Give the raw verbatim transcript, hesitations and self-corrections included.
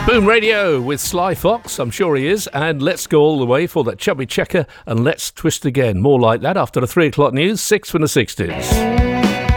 Boom Radio with Sly Fox, I'm sure he is, and let's go all the way for that chubby checker and let's twist again. More like that after the three o'clock news, six from the sixties.